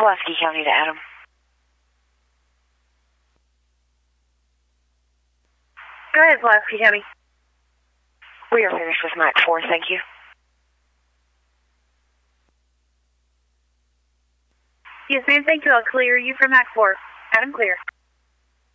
Pulaski County to Adam. Go ahead, Pulaski County. We are finished with Mac 4, thank you. Yes, ma'am, thank you. I'll clear you from Mac 4. Adam, clear.